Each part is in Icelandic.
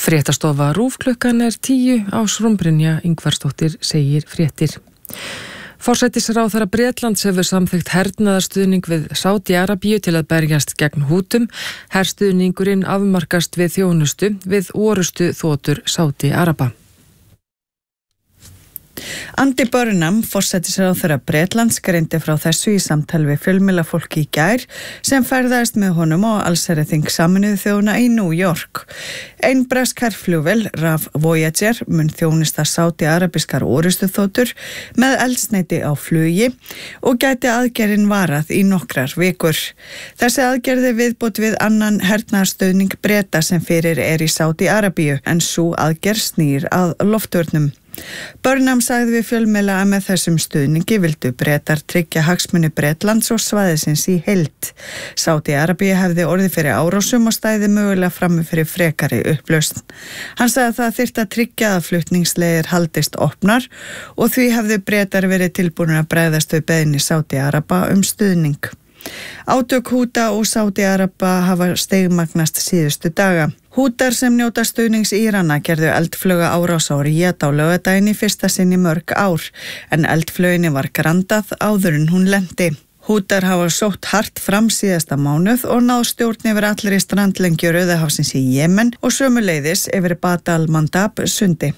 Fréttastofa RÚV klukkan 10 Ásrún Brynja Ingvarsdóttir segir fréttir. Forsætisráðherra Bretlands hefur samþykkt hernaðarstuðning við Sádi-Arabíu til að berjast gegn Hútum. Herstuðningurinn afmarkast við þjónustu við orustu þotur Sádi-Araba. Andy Burnham, forsætisráðherra Bretlands, greindi frá þessu í samtal við fjölmiðlafólk í gær sem ferðaðist með honum á allsherjarþing Sameinuðu þjóðanna í New York. Ein bresk herflugvél, RAF Voyager, mun þjónusta sádi-arabískar orustuþotur með eldsneyti á flugi og gæti aðgerðin varað í nokkrar vikur. Þessi aðgerði viðbót við annan hernaðarstuðning Breta sem fyrir í Sádi-Arabíu en sú aðgerð snýr að loftvörnum. Burnham sagði við fjölmiðla að með þessum stuðningi vildu Bretar tryggja hagsmuni Bretlands og svæðisins í heild. Sádi-Arabíu hefði orðið fyrir árásum og stæði mögulega frammi fyrir frekari upplausn. Hann sagði að það þyrfti að tryggja að flutningsleiðir haldist opnar og því hefði Bretar verið tilbúnir að bregðast við beiðni Sádi-Araba stuðning. Átök Húta og Sádi-Araba hafa stigmagnast síðustu daga. Hútar sem njóta stuðnings Írana gerðu eldflauga árás á Ríad á laugardaginn í fyrsta sinn í mörg ár, en eldflauginni var grandað áður en hún lenti. Hútar hafa sótt hart fram síðasta mánuð og náð stjórn yfir allri strandlengju Rauðahafsins í Jemen og sömuleiðis yfir Bab al-Mandab sundi.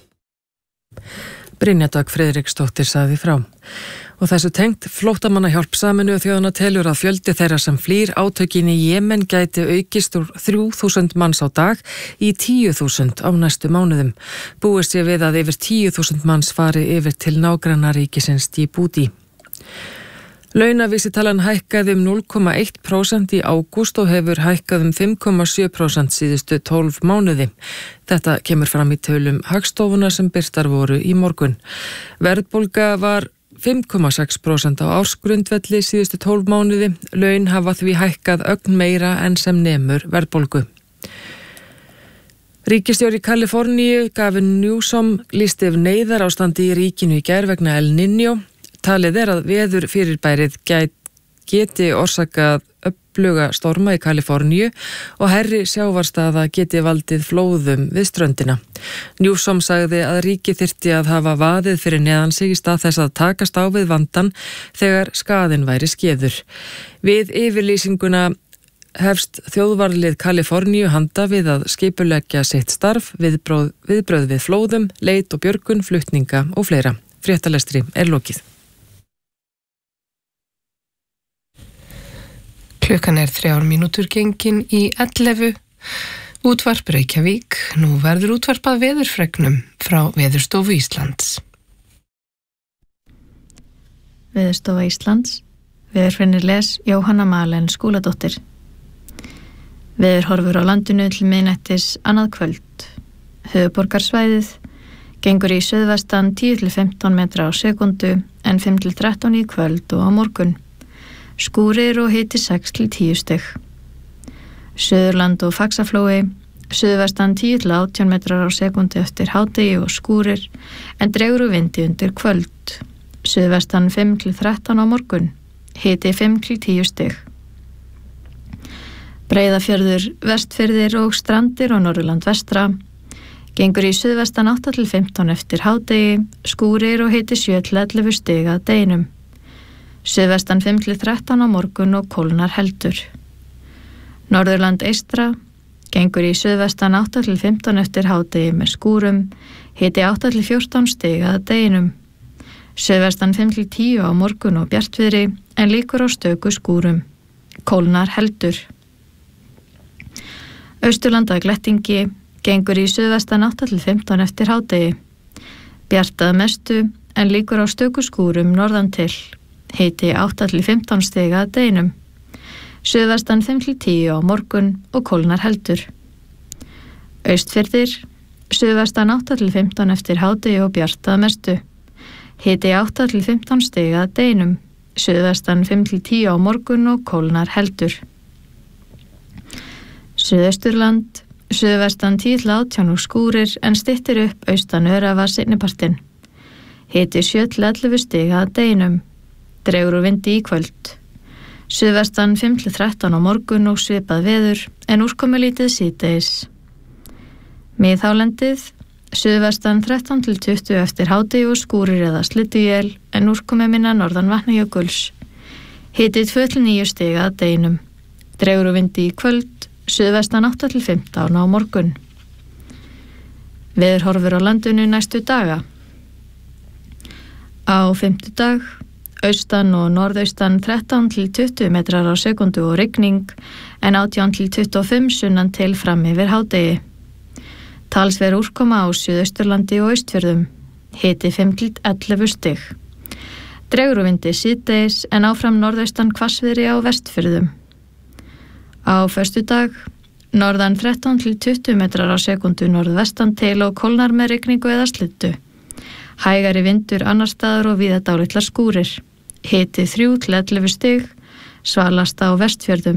Brynja Dögg Friðriksdóttir sagði frá. Og þessu tengt flóttamannahjálp Sameinuðu þjóðanna telur að fjöldi þeirra sem flýr átökin í Jemen gæti aukist úr 3.000 manns á dag í 10.000 á næstu mánuðum. Búist sé við að yfir 10.000 manns fari yfir til nágrannaríkisins Djibouti. Launavísitalan hækkaði 0,1% í ágúst og hefur hækkað 5,7% síðustu 12 mánuði. Þetta kemur fram í tölum Hagstofuna sem birtar voru í morgun. Verðbólga var 5,6% á ársgrundvelli síðustu 12 mánuði. Laun hafa því hækkað ögn meira en sem nemur verðbólgu. Ríkisstjóri Kaliforníu Gavin Newsom lýsti yfir neyðarástandi í ríkinu í gær vegna El Niño. Talið að veður fyrirbærið geti orsakað öfluga storma í Kaliforníu og hærri sjávarstaða geti valdið flóðum við ströndina. Newsom sagði að ríkið þyrfti að hafa vaðið fyrir neðan sig í stað þess að takast á við vandann þegar skaðinn væri skeður. Við yfirlýsinguna hefst þjóðvarðlið Kaliforníu handa við að skipuleggja sitt starf, viðbrögð við flóðum, leit og björgun, flutninga og fleira. Fréttalestri lokið. Klukkan 3 mínútur gengin í 11. Útvarp Reykjavík. Nú verður útvarpað veðurfregnum frá Veðurstofu Íslands. Veðurstofa Íslands. Veðurfrennir les Jóhanna Malen Skúladóttir. Veðurhorfur á landinu til miðnættis annað kvöld. Höfuðborgarsvæðið gengur í suðvestan 10-15 metra á sekundu en 5-13 í kvöld og á morgun. Skúrir og hiti 6-10 stig. Suðurland og Faxaflói, suðvestan 10-18 metrar á sekundu eftir hádegi og skúrir, en dregur úr vindi undir kvöld. Suðvestan 5-13 á morgun, hiti 5-10 stig. Breiðafjörður, Vestfirðir og Strandir og Norðurland vestra, gengur í suðvestan 8-15 eftir hádegi, skúrir og hiti 7-11 stig að deginum. Suðvestan 5-13 á morgun og kólnar heldur. Norðurland eystra gengur í suðvestan 8-15 eftir hádegi með skúrum, hiti 8-14 stig að deginum. Suðvestan 5-10 á morgun og bjartviðri en líkur á stöku skúrum. Kólnar heldur. Austurland að glettingi gengur í suðvestan 8-15 eftir hádegi. Bjartað mestu en líkur á stöku skúrum norðan til. Hiti 8-15 stig að deginum. Suðvestan 5-10 á morgun og kólnar heldur. Austfirðir, suðvestan 8-15 eftir hádegi og bjartað mestu. Hiti 8-15 stig að deginum. Suðvestan 5-10 á morgun og kólnar heldur. Suðausturland, suðvestan 10-18 og skúrir en styttir upp austan örafa seinnipartinn. Hiti 7-11 stig að deginum. Dregur úr vindi í kvöld. Suðvestan 5-13 á morgun og svipað veður en úrkomulítið síðdegis. Miðhálendið, suðvestan 13 til 20 eftir hádegi og skúrir eða slydduél en úrkomi minna norðan Vatnajökuls. Hiti 2 til 9 stig að deginum. Dregur úr vindi í kvöld, suðvestan 8 til 15 á morgun. Veðurhorfur á landinu næstu daga. Á fimmtudag, austan og norðaustan 13 til 20 metrar á sekundu og rigning en 18 til 25 sunnan til fram yfir hádegi. Talsverð úrkoma á Suðausturlandi og Austfjörðum. Hiti 5 til 11 stig. Dregur úr vindi síðdegis en áfram norðaustan hvassviðri á Vestfjörðum. Á föstudag, norðan 13 til 20 metrar á sekundu norðvestan til og kólnar með rigningu eða slyddu. Hægari vindur annar staðar og víða dálitlar skúrir. Hiti 3 til 11 stig, svalast á Vestfjörðum.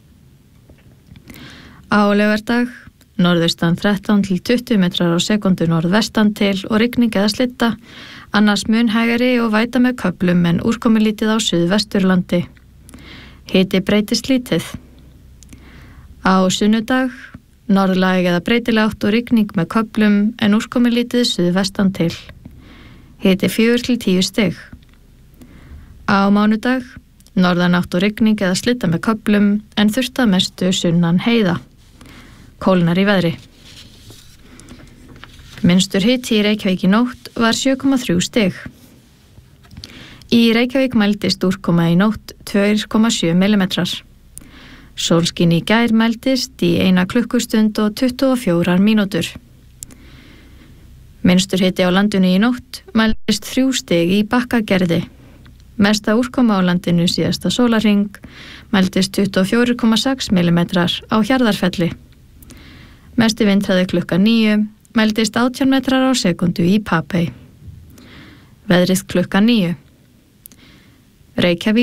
Á laugardag, norðaustan 13 til 20 metrar á sekundu norðvestan til og rigning eða slydda, annars mun hægari og væta með köflum en úrkomulítið á Suðvesturlandi. Hiti breytist lítið. Á sunnudag, norðlæg eða breytileg átt og rigning með köflum en úrkomulítið suðvestan til. Hiti 4 til 10 stig. Á mánudag, norðan átt og rigning eða slydda með köflum en þurrt að mestu sunnan heiða. Kólnar í veðri. Minnstur hiti í Reykjavík í nótt var 7,3 stig. Í Reykjavík mældist úrkoma í nótt 2,7 millimetrar. Sólskin í gær mældist í 1 klukkustund og 24 mínútur. Minnstur hiti á landinu í nótt mældist 3 stig í Bakkagerði. Mesta úrkoma á landinu síðasta sólarhring mældist 24,6 millimetrar á Hjarðarfelli. Mesti vindhraði klukkan 9 mældist 18 metrar á sekundu í Papey. Veðrið klukkan 9. Reykjavík